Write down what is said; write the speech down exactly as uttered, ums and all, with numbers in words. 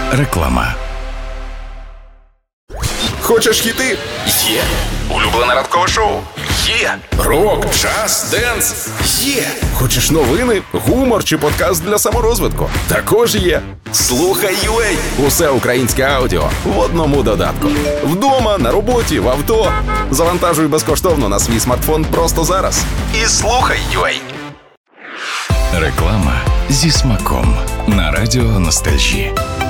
Реклама. Хочеш хіти? Є. Улюблене ранкове шоу? Є. Рок, джаз, денс? Є. Хочеш новини, гумор чи подкаст для саморозвитку? Також є. Слухай ю а. Усе українське аудіо в одному додатку. Вдома, на роботі, в авто. Завантажуй безкоштовно на свій смартфон просто зараз. І слухай ю а. Реклама зі смаком на радіо Ностальжі.